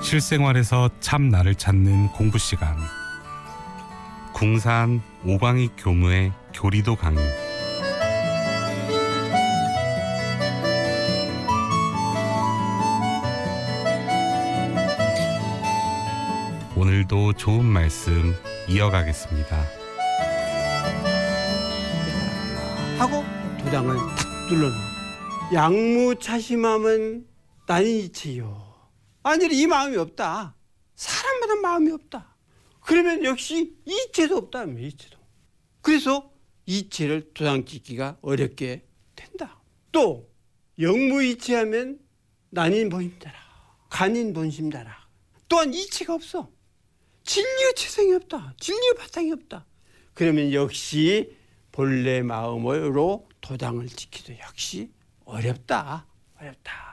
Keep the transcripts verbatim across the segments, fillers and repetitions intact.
실생활에서 참 나를 찾는 공부 시간. 궁산 오광익 교무의 교리도 강의. 오늘도 좋은 말씀 이어가겠습니다. 하고 도장을 탁 눌러놓은 양무차심함은 나는 이치요. 아니 이 마음이 없다. 사람마다 마음이 없다. 그러면 역시 이치도 없다. 이치도. 그래서 이치를 도장 찍기가 어렵게 된다. 또 영무이치하면 난인 본심자라. 간인 본심자라. 또한 이치가 없어. 진리의 체성이 없다. 진리의 바탕이 없다. 그러면 역시 본래 마음으로 도장을 찍기도 역시 어렵다. 어렵다.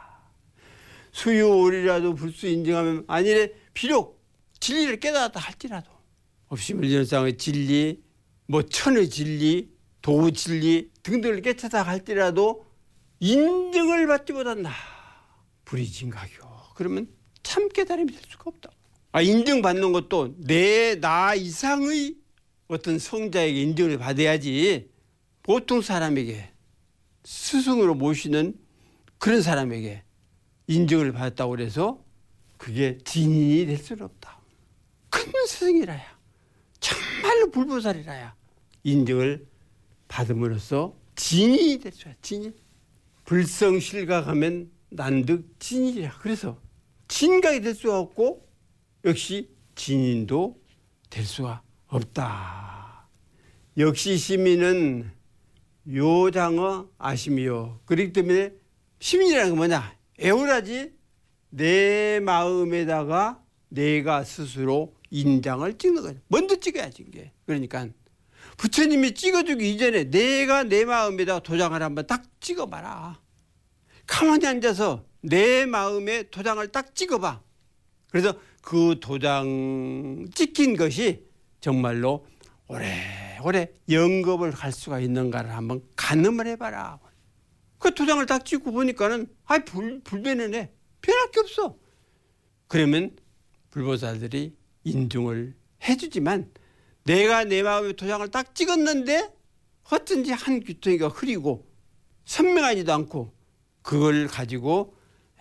수유오리라도 불수 인정하면 아니래 비록 진리를 깨달았다 할지라도 없이물질상의 진리, 뭐 천의 진리, 도의 진리 등등을 깨닫다 할지라도 인정을 받지 못한다. 불이진가교. 그러면 참 깨달음이 될 수가 없다. 아, 인정받는 것도 내 나 이상의 어떤 성자에게 인정을 받아야지 보통 사람에게 스승으로 모시는 그런 사람에게 인정을 받았다고 해서 그게 진인이 될 수는 없다. 큰 스승이라야 정말로 불보살이라야 인정을 받음으로써 진인이 될 수야. 진인. 불성실각하면 난득 진이라. 그래서 진각이 될 수가 없고 역시 진인도 될 수가 없다. 역시 시민은 요장어 아심이요. 그렇기 때문에 시민이라는 건 뭐냐? 애월하지 내 마음에다가 내가 스스로 인장을 찍는 거죠. 먼저 찍어야지 이게. 그러니까 부처님이 찍어주기 이전에 내가 내 마음에다가 도장을 한번 딱 찍어봐라. 가만히 앉아서 내 마음에 도장을 딱 찍어봐. 그래서 그 도장 찍힌 것이 정말로 오래오래 영겁을 갈 수가 있는가를 한번 가늠을 해봐라. 그 도장을 딱 찍고 보니까는 아이 불, 불변하네. 변할 게 없어. 그러면 불보살들이 인중을 해주지만 내가 내 마음에 도장을 딱 찍었는데 어쩐지 한 귀퉁이가 흐리고 선명하지도 않고 그걸 가지고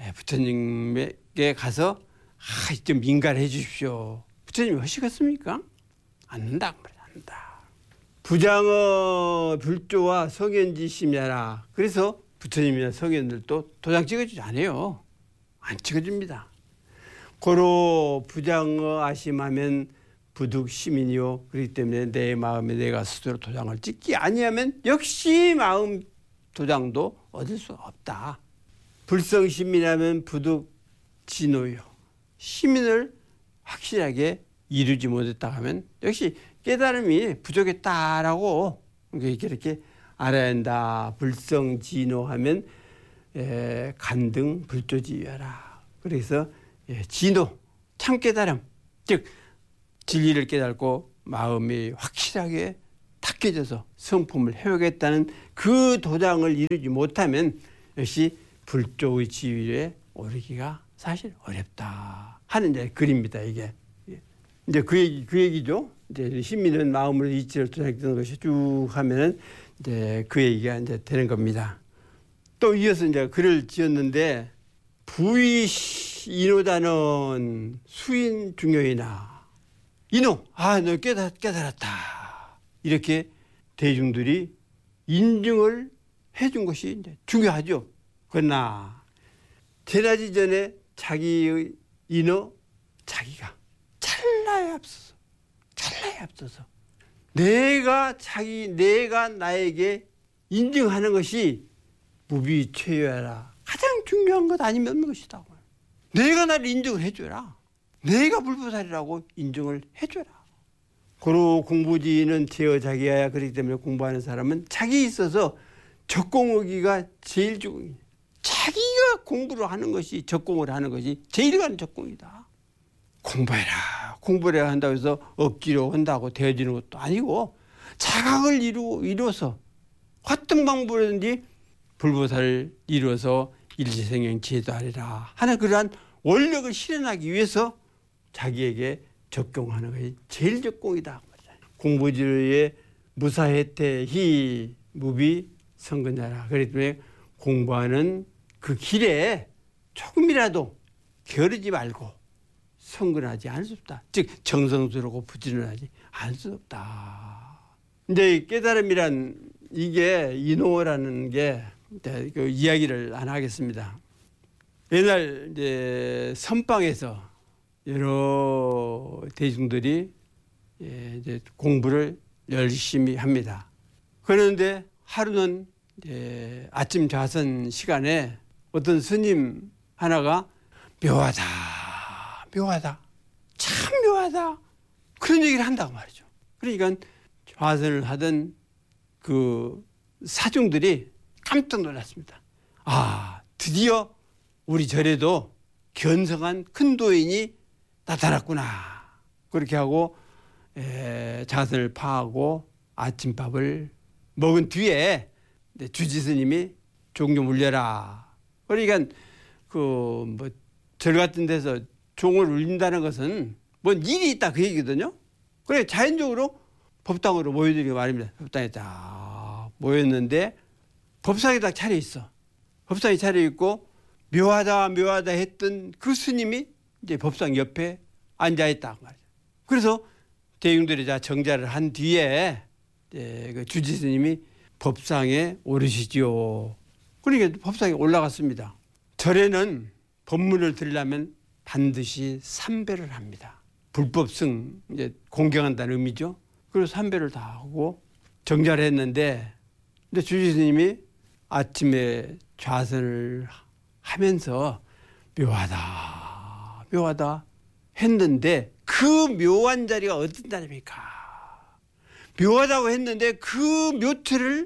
부처님에게 가서 아, 좀 민가를 해 주십시오. 부처님이 하시겠습니까? 않는다. 않는다. 부장어 불조와 성현지심야라. 그래서 부처님이나 성현들도 도장 찍어주지 않아요. 안 찍어줍니다. 고로 부장어 아심하면 부득 시민이요. 그렇기 때문에 내 마음에 내가 스스로 도장을 찍지 아니하면 역시 마음 도장도 얻을 수 없다. 불성시민하면 부득 진호요. 시민을 확실하게 이루지 못했다 하면 역시 깨달음이 부족했다라고 이렇게 알아야 한다. 불성진호하면 간등 불조지여라. 그래서 진호, 참 깨달음, 즉 진리를 깨닫고 마음이 확실하게 탁해져서 성품을 회복했다는 그 도장을 이루지 못하면 역시 불조의 지위에 오르기가 사실 어렵다 하는 이제 글입니다. 이게 이제 그 얘기 그 얘기죠. 이제 시민은 마음으로 이치를 도장했던 것이 쭉 하면은 이제 그 얘기가 이제 되는 겁니다. 또 이어서 이제 글을 지었는데 부의 인호다는 수인 중요이나 인호 아 너 깨달 깨달았다 이렇게 대중들이 인증을 해준 것이 이제 중요하죠. 그러나 태어나기 전에 자기의 인호 자기가 찰나에 앞서서 찰나에 앞서서 내가 자기 내가 나에게 인증하는 것이 무비최여라. 가장 중요한 것 아니면 없는 것이다. 내가 나를 인정을 해줘라. 내가 불보살이라고 인정을 해줘라. 고로 공부지는 제어 자기야. 그렇기 때문에 공부하는 사람은 자기 있어서 적공하기가 제일 중요해. 자기가 공부를 하는 것이 적공을 하는 것이 제일 가는 적공이다. 공부해라. 공부를 한다고 해서 억지로 한다고 되어지는 것도 아니고 자각을 이루, 이루어서 어떤 방법이든지 불보살을 이루어서 일체생행 제도하리라 하는 그러한 원력을 실현하기 위해서 자기에게 적용하는 것이 제일 적공이다. 공부지의 무사혜태희 무비 성근자라. 그렇기 때문에 공부하는 그 길에 조금이라도 게으르지 말고 성근하지 않을 수 없다. 즉 정성스럽고 부지런하지 않을 수 없다. 이제 깨달음이란 이게 인호라는 게 그 이야기를 안 하겠습니다. 옛날 이제 선방에서 여러 대중들이 이제 공부를 열심히 합니다. 그런데 하루는 이제 아침 좌선 시간에 어떤 스님 하나가 묘하다, 묘하다, 참 묘하다 그런 얘기를 한다고 말이죠. 그러니까 좌선을 하던 그 사중들이 깜짝 놀랐습니다. 아, 드디어 우리 절에도 견성한 큰 도인이 나타났구나. 그렇게 하고 에, 좌선을 파하고 아침밥을 먹은 뒤에 주지 스님이 종좀 울려라. 그러니까 그 뭐 절 같은 데서 종을 울린다는 것은 뭔 일이 있다 그 얘기거든요. 그래 자연적으로 법당으로 모여들기 말입니다. 법당에 딱 모였는데 법상에 딱 차려 있어. 법상에 차려 있고 묘하다 묘하다 했던 그 스님이 이제 법상 옆에 앉아 있다 말이죠. 그래서 대중들이 자 정자를 한 뒤에 그 주지 스님이 법상에 오르시지요. 그러니까 법상에 올라갔습니다. 절에는 법문을 들으려면 반드시 삼배를 합니다. 불법승 이제 공경한다는 의미죠. 그래서 삼배를 다 하고 정자를 했는데 근데 주지 스님이 아침에 좌선을 하면서 묘하다 묘하다 했는데 그 묘한 자리가 어떤 자리입니까? 묘하다고 했는데 그 묘체를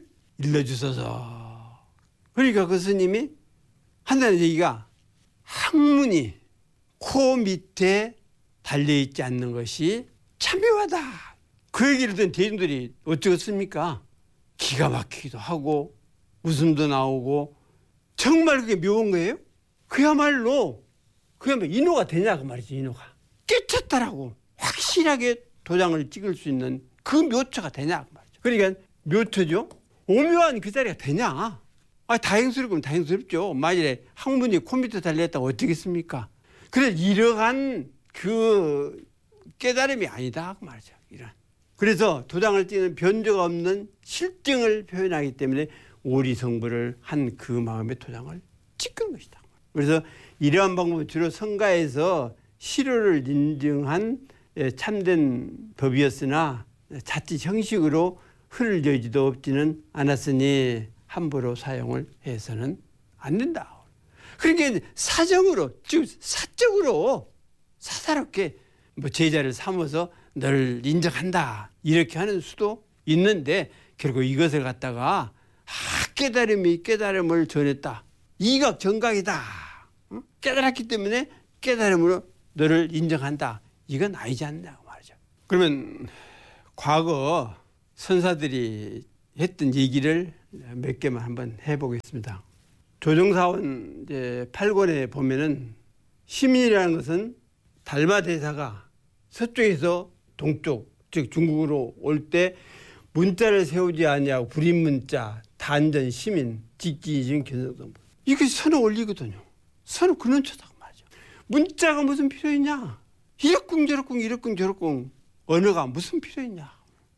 일러주소서. 그러니까 그 스님이 한다는 얘기가 항문이 코 밑에 달려있지 않는 것이 참 묘하다. 그 얘기를 듣는 대중들이 어쩌겠습니까? 기가 막히기도 하고 웃음도 나오고 정말 그게 묘한 거예요? 그야말로 그야말로 인호가 되냐 그 말이지. 인호가 깨쳤다라고 확실하게 도장을 찍을 수 있는 그 묘처가 되냐 그 말이죠. 그러니까 묘처죠. 오묘한 그 자리가 되냐. 아, 다행스럽으면 다행스럽죠. 만일에 항문이 코 밑에 달렸다고 어떻겠습니까? 그래서 이러한 그 깨달음이 아니다 그 말이죠. 이런. 그래서 도장을 찍는 변조가 없는 실증을 표현하기 때문에 오리성불을 한 그 마음의 도장을 찍은 것이다. 그래서 이러한 방법은 주로 성가에서 실효를 인증한 참된 법이었으나 자칫 형식으로 흐르지도 없지는 않았으니 함부로 사용을 해서는 안 된다. 그러니까 사정으로 즉 사적으로 사사롭게 뭐 제자를 삼아서 너를 인정한다 이렇게 하는 수도 있는데 결국 이것을 갖다가 아, 깨달음이 깨달음을 전했다. 이각 정각이다. 응? 깨달았기 때문에 깨달음으로 너를 인정한다. 이건 아니지 않냐 말이죠. 그러면 과거 선사들이 했던 얘기를 몇 개만 한번 해보겠습니다. 조정사원 이제 팔 권에 보면은 시민이라는 것은 달마 대사가 서쪽에서 동쪽 즉 중국으로 올 때 문자를 세우지 아니하고 불임 문자 단전 시민 직지이중 견성동 이것이 선을 올리거든요. 선을 그는 쳐다 말이죠. 문자가 무슨 필요 있냐? 이렇쿵 저렇쿵 이렇쿵 저렇쿵 언어가 무슨 필요 있냐?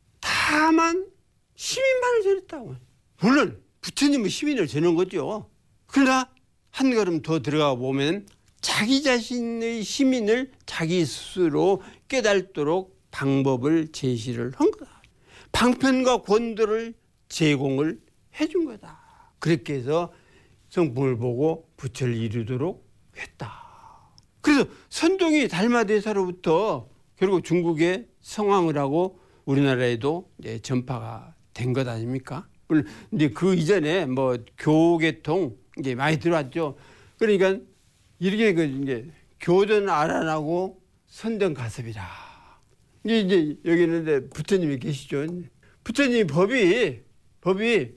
다만 시민만을 전했다고. 물론 부처님은 시민을 전한 거죠. 그러나 한 걸음 더 들어가 보면 자기 자신의 시민을 자기 스스로 깨닫도록 방법을 제시를 한 거다. 방편과 권도를 제공을 해준 거다. 그렇게 해서 성품을 보고 부처를 이루도록 했다. 그래서 선종이 달마대사로부터 결국 중국에 성황을 하고 우리나라에도 이제 전파가 된 것 아닙니까? 근데 그 이전에 뭐 교계통 이제 많이 들어왔죠. 그러니까 이렇게 그 이제 교전 아란하고 선정 가섭이라. 이제 이제 여기 있는데 부처님이 계시죠. 부처님 법이 법이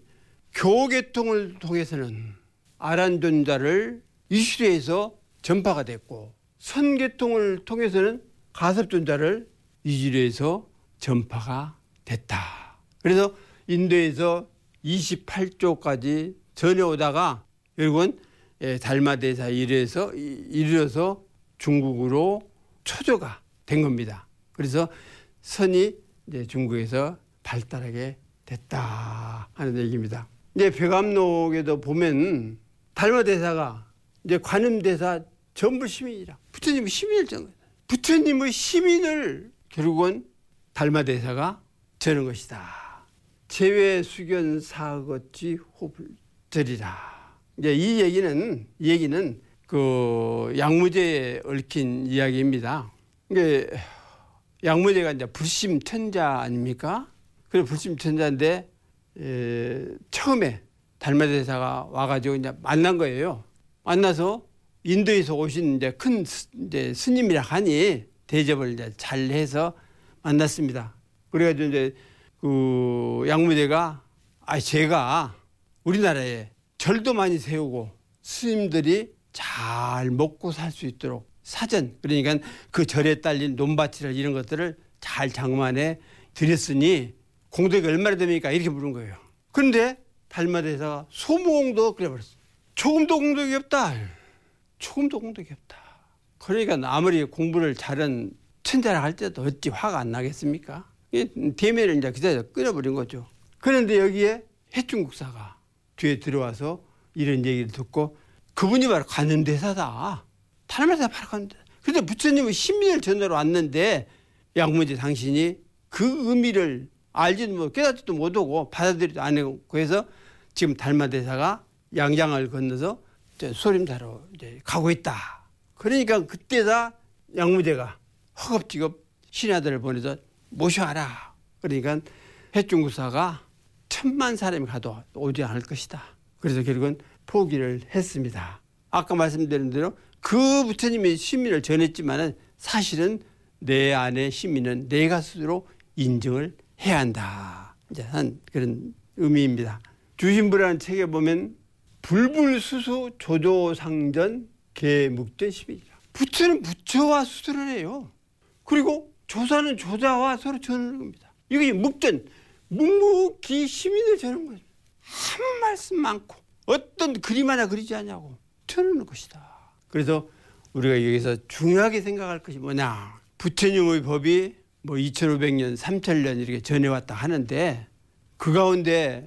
교계통을 통해서는 아란존자를 이슈에서 전파가 됐고 선계통을 통해서는 가섭존자를 이주로에서 전파가 됐다. 그래서 인도에서 이십팔 조까지 전해오다가 결국은 달마대사 이르러서 이르러서 중국으로 초조가 된 겁니다. 그래서 선이 이제 중국에서 발달하게 됐다 하는 얘기입니다. 이제 백암록에도 보면 달마대사가 이제 관음대사 전부 시민이라 부처님의 시민을 전 거예요. 부처님의 시민을 결국은 달마대사가 저는 것이다. 제외 수견 사거지 호불절이라. 이제 이 얘기는 이 얘기는 그 양무제에 얽힌 이야기입니다. 이게 양무제가 이제 불심천자 아닙니까? 그래 불심천자인데 에, 처음에 달마대사가 와가지고 이제 만난 거예요. 만나서 인도에서 오신 이제 큰 스, 이제 스님이라 하니 대접을 이제 잘 해서 만났습니다. 그래가지고 이제 그 양무제가 아 제가 우리나라에 절도 많이 세우고 스님들이 잘 먹고 살 수 있도록 사전 그러니까 그 절에 딸린 논밭이라 이런 것들을 잘 장만해 드렸으니 공덕이 얼마나 됩니까? 이렇게 물은 거예요. 그런데 달마대사가 소무공도 그래버렸어요. 조금도 공덕이 없다. 조금도 공덕이 없다. 그러니까 아무리 공부를 잘한 천자라 할 때도 어찌 화가 안 나겠습니까? 대면을 이제 그대로 끊어버린 거죠. 그런데 여기에 해충국사가 뒤에 들어와서 이런 얘기를 듣고 그분이 바로 관음대사다. 달마대사 바로 관음대사. 그런데 부처님은 시민을 전하러 왔는데 양무제 당신이 그 의미를 알지도 못 깨닫지도 못하고 받아들이지도 않고 해서 지금 달마대사가 양장을 건너서 소림사로 이제 가고 있다. 그러니까 그때다 양무제가 허겁지겁 신하들을 보내서 모셔와라. 그러니까 해충국사가 천만 사람이 가도 오지 않을 것이다. 그래서 결국은 포기를 했습니다. 아까 말씀드린 대로 그 부처님이 시민을 전했지만은 사실은 내 안의 시민은 내가 스스로 인정을 해야 한다. 이제 한 그런 의미입니다. 주신부라는 책에 보면 불불수수 조조상전 개묵전 시민이라. 부처는 부처와 수술을 해요. 그리고 조사는 조자와 서로 전하는 겁니다. 이게 묵전, 묵묵히 시민을 전하는 거죠. 한 말씀 많고 어떤 그림 하나 그리지 않냐고 전하는 것이다. 그래서 우리가 여기서 중요하게 생각할 것이 뭐냐. 부처님의 법이 뭐 이천오백 년, 삼천 년 이렇게 전해왔다 하는데 그 가운데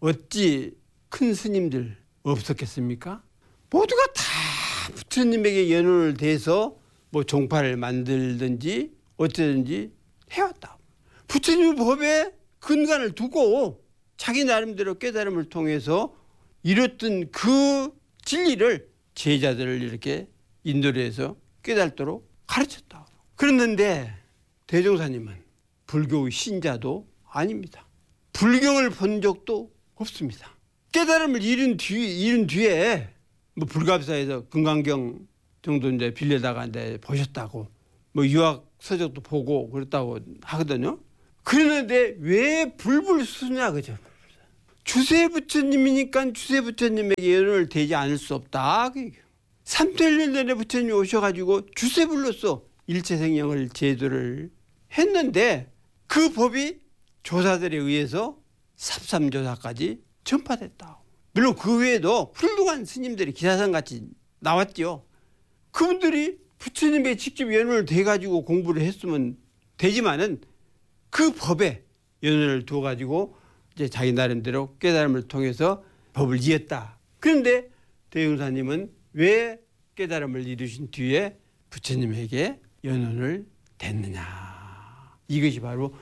어찌 큰 스님들 없었겠습니까? 모두가 다 부처님에게 연호를 대해서 뭐 종파를 만들든지 어쩌든지 해왔다. 부처님의 법에 근간을 두고 자기 나름대로 깨달음을 통해서 이뤘던 그 진리를 제자들을 이렇게 인도를 해서 깨달도록 가르쳤다. 그랬는데 대종사님은 불교의 신자도 아닙니다. 불경을 본 적도 없습니다. 깨달음을 잃은 뒤, 잃은 뒤에 뭐 불가비사에서 금강경 정도 이제 빌려다가 이제 보셨다고 뭐 유학 서적도 보고 그랬다고 하거든요. 그러는데 왜 불불수냐 그죠? 주세 부처님이니까 주세 부처님에게 연호를 대지 않을 수 없다. 삼천 년 전에 부처님이 오셔가지고 주세불로서 일체생명을 제도를 했는데 그 법이 조사들에 의해서 삽삼조사까지 전파됐다. 물론 그 외에도 훌륭한 스님들이 기사상같이 나왔죠. 그분들이 부처님에게 직접 연호를 대가지고 공부를 했으면 되지만은 그 법에 연호를 두어가지고 이제 자기 나름대로 깨달음을 통해서 법을 이었다. 그런데 대종사님은 왜 깨달음을 이루신 뒤에 부처님에게 연호를 댔느냐. 이것이 바로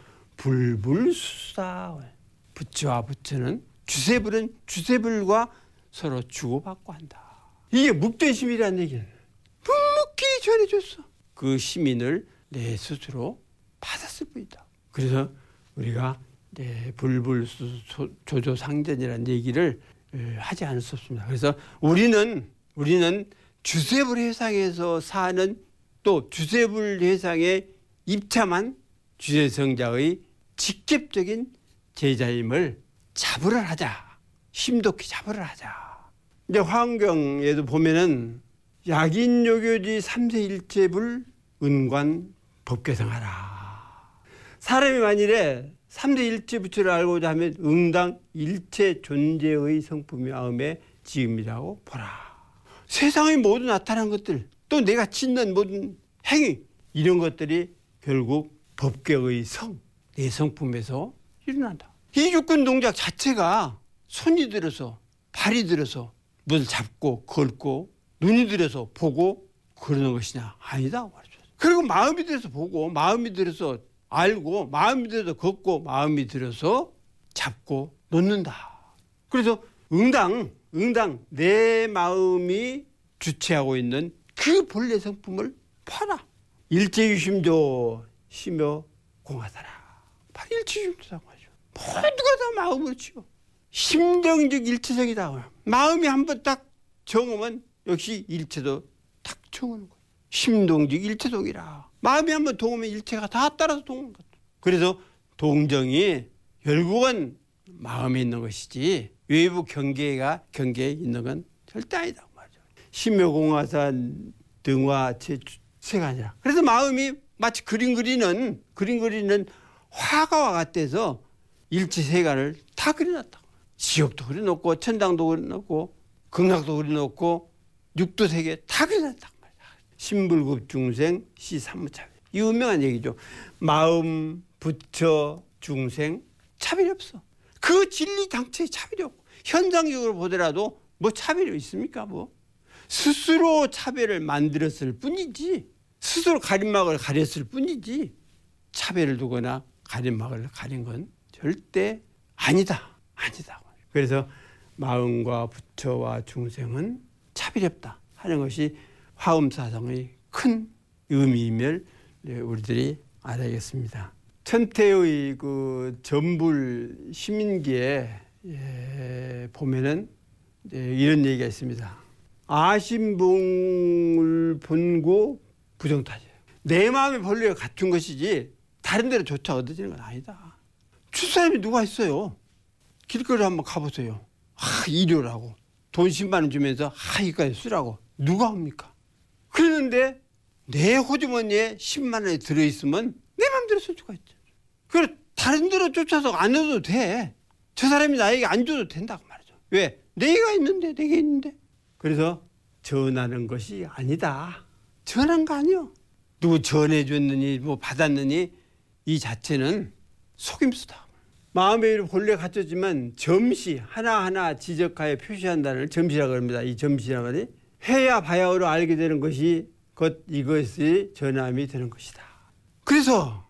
불불수사. 부처와 부처는 주세불은 주세불과 서로 주고받고 한다. 이게 묵전심이라는 얘기는 묵묵히 전해줬어. 그 시민을 내 스스로 받았을 뿐이다. 그래서 우리가 네, 불불조조상전이라는 얘기를 하지 않을 수 없습니다. 그래서 우리는 우리는 주세불 회상에서 사는 또 주세불 회상에 입참한 주세성자의 직접적인 제자임을 자부를 하자. 심독히 자부를 하자. 이제 화엄경에도 보면은 약인요교지 삼세 일체불 은관 법계성하라. 사람이 만일에 삼세 일체부처를 알고자 하면 응당 일체 존재의 성품이 마음에 지음이라고 보라. 세상에 모두 나타난 것들, 또 내가 짓는 모든 행위, 이런 것들이 결국 법계의 성, 내 성품에서 일어난다. 이 육군 동작 자체가 손이 들어서 발이 들어서 무엇을 잡고 걸고 눈이 들어서 보고 그러는 것이냐? 아니다 말이죠. 그리고 마음이 들어서 보고 마음이 들어서 알고 마음이 들어서 걷고 마음이 들어서 잡고 놓는다. 그래서 응당 응당 내 마음이 주체하고 있는 그 본래 성품을 봐라. 일체유심조 시며 공하다라. 바로 일체유심조라고 하죠. 모두가 다 마음으로 치고 심정적 일체성이다. 마음이 한번 딱 정하면 역시 일체도 딱 정하는 거예요. 심동적 일체동이라. 마음이 한번 동하면 일체가 다 따라서 동하는 거죠. 그래서 동정이 결국은 마음에 있는 것이지 외부 경계가 경계에 있는 건 절대 아니다 말이죠. 심묘공화산 등화 제세가 아니라. 그래서 마음이 마치 그림 그리는 그림 그리는 화가와 같아서 일체 세간을 다 그려놨다. 지옥도 그려놓고 천당도 그려놓고 극락도 그려놓고 육도 세계 다 그려놨단 말이야. 신불급 중생 시삼무차별. 이 유명한 얘기죠. 마음, 부처, 중생 차별이 없어. 그 진리 당체에 차별이 없고 현상적으로 보더라도 뭐 차별이 있습니까? 뭐 스스로 차별을 만들었을 뿐이지 스스로 가림막을 가렸을 뿐이지 차별을 두거나 가림막을 가린 건 절대 아니다. 아니다. 그래서 마음과 부처와 중생은 차별이 없다 하는 것이 화엄사상의 큰 의미임을 우리들이 알아야겠습니다. 천태의 그 전불 시민기에 예, 보면은 예, 이런 얘기가 있습니다. 아심봉을 본고 부정타지. 내 마음의 본래가 갖춘 것이지 다른 데로 조차 얻어지는 건 아니다. 줄 사람이 누가 있어요? 길거리 한번 가보세요. 아, 일요라고 돈 십만 원 주면서 아, 이거까지 쓰라고 누가 합니까? 그러는데 내 호주머니에 십만 원이 들어있으면 내 맘대로 쓸 수가 있죠. 그래 다른 데로 쫓아서 안 얻어도 돼. 저 사람이 나에게 안 줘도 된다고 말이죠. 왜? 내가 있는데 내게 있는데. 그래서 전하는 것이 아니다. 전한 거 아니요. 누구 전해줬느니 뭐 받았느니 이 자체는 속임수다. 마음의 본래 갖췄지만 점시 하나하나 지적하여 표시한다는 점시라고 합니다. 이 점시라고 하니 해야 바야흐로 알게 되는 것이 곧 이것이 전함이 되는 것이다. 그래서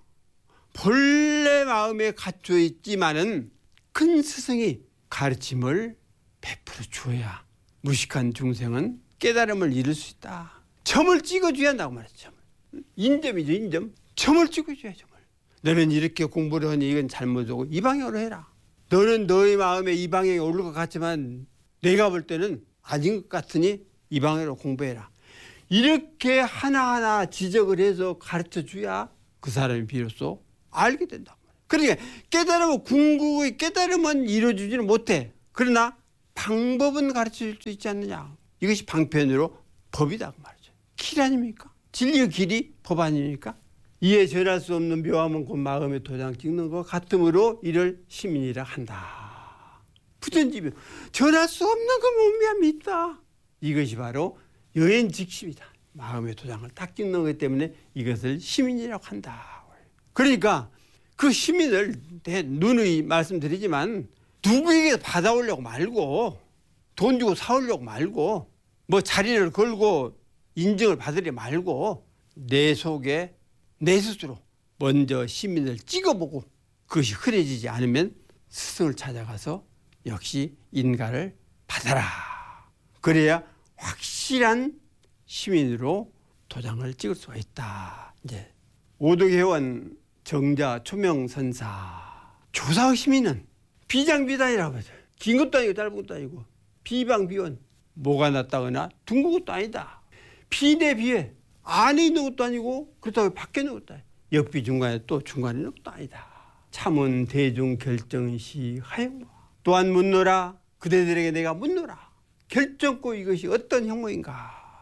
본래 마음에 갖춰 있지만은 큰 스승이 가르침을 베풀어 주어야 무식한 중생은 깨달음을 이룰 수 있다. 점을 찍어줘야 한다고 말했죠. 점을. 인점이죠. 인점. 점을 찍어줘야 점을. 너는 이렇게 공부를 하니 이건 잘못하고 이 방향으로 해라. 너는 너의 마음에 이 방향이 옳을 것 같지만 내가 볼 때는 아닌 것 같으니 이 방향으로 공부해라. 이렇게 하나하나 지적을 해서 가르쳐줘야 그 사람이 비로소 알게 된다. 그러니까 깨달음은 궁극의 깨달음은 이루어지지는 못해. 그러나 방법은 가르쳐줄 수 있지 않느냐. 이것이 방편으로 법이다 말이죠. 길 아닙니까? 진리의 길이 법 아닙니까? 이에 전할 수 없는 묘함은 곧 마음에 도장 찍는 것 같으므로 이를 시민이라 한다. 부전지묘. 전할 수 없는 그 몸이함이 있다. 이것이 바로 여행직심이다. 마음의 도장을 딱 찍는 것 때문에 이것을 시민이라고 한다. 그러니까 그 시민을 누누이 말씀드리지만 누구에게 받아오려고 말고 돈 주고 사오려고 말고 뭐 자리를 걸고 인정을 받으려 말고 내 속에 내 스스로 먼저 시민을 찍어보고 그것이 흐려지지 않으면 스승을 찾아가서 역시 인가를 받아라. 그래야 확실한 시민으로 도장을 찍을 수가 있다. 이제 오덕회원 정자 초명선사 조사의 시민은 비장비단이라고 하죠. 긴 것도 아니고 짧은 것도 아니고 비방비원 뭐가 났다거나 둥근 것도 아니다. 비대비회 안에 있는 것도 아니고 그렇다고 밖에 있는 것도 아니고 역비 중간에 또 중간에 있는 것도 아니다. 참은 대중 결정시 하영과 또한 묻노라 그대들에게 내가 묻노라. 결정코 이것이 어떤 형무인가.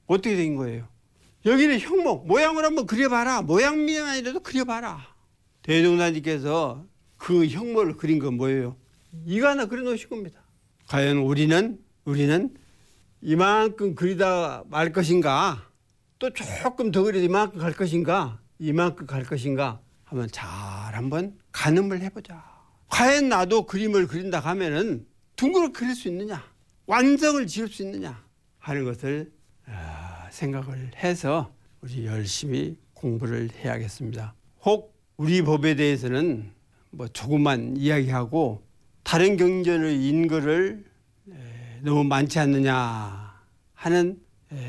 어떻게 된 거예요? 여기는 형목, 모양을 한번 그려봐라. 모양미만이라도 그려봐라. 대종사님께서 그 형목을 그린 건 뭐예요? 이거 하나 그려놓으신 겁니다. 과연 우리는 우리는 이만큼 그리다 말 것인가? 또 조금 더 그려도 이만큼 갈 것인가? 이만큼 갈 것인가? 하면 잘 한번 가늠을 해보자. 과연 나도 그림을 그린다 하면은 둥그렇게 그릴 수 있느냐? 완성을 지을 수 있느냐? 하는 것을 생각을 해서 우리 열심히 공부를 해야겠습니다. 혹 우리 법에 대해서는 뭐 조금만 이야기하고 다른 경전의 인거를 너무 많지 않느냐 하는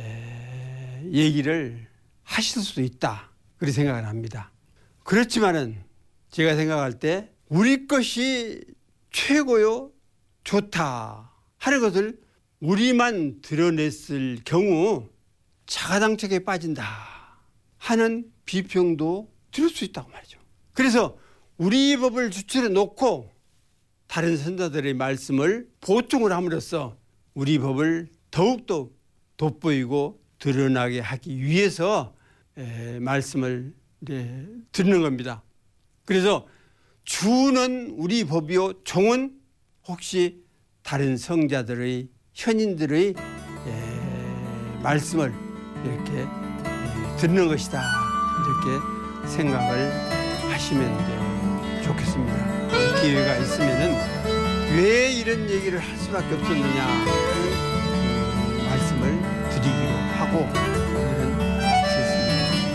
얘기를 하실 수도 있다. 그렇게 생각을 합니다. 그렇지만은 제가 생각할 때 우리 것이 최고요, 좋다 하는 것을 우리만 드러냈을 경우 자가당착에 빠진다 하는 비평도 들을 수 있다고 말이죠. 그래서 우리 법을 주체로 놓고 다른 선자들의 말씀을 보충을 함으로써 우리 법을 더욱더 돋보이고 드러나게 하기 위해서 에, 말씀을 네, 듣는 겁니다. 그래서 주는 우리 법이요, 종은 혹시 다른 성자들의 현인들의 에, 말씀을 이렇게 에, 듣는 것이다, 이렇게 생각을 하시면 좋겠습니다. 기회가 있으면은 왜 이런 얘기를 할 수밖에 없었느냐 하는 말씀을 드리기로 하고 오늘은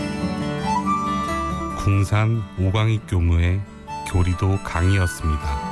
마치겠습니다. 궁산 오광익 교무의 교리도 강의였습니다.